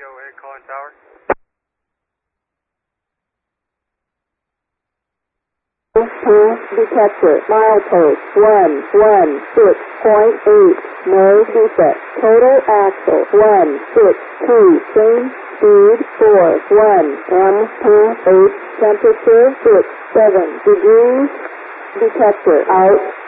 DOA calling tower. Detector, milepost 116.8, no defect, total axle 162, same speed 41, M.8, temperature 67 degrees, detector out.